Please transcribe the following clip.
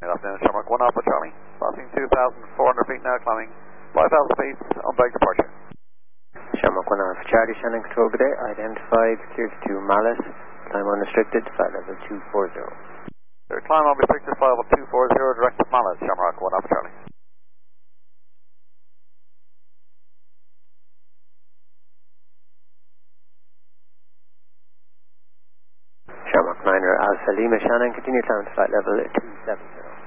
Good afternoon, Shamrock 1 Alpha Charlie. Passing 2,400 feet now, climbing 5,000 feet on bike departure. Shamrock 1 Alpha Charlie, Shannon Control good day. Identified, cleared to Mallet. Climb unrestricted, flight level 240. Your climb on restricted, flight level 240, direct to Mallet, Shamrock 1 Alpha Charlie. Shamrock 9 Alpha Lima, Shannon, continue climb to flight level 270.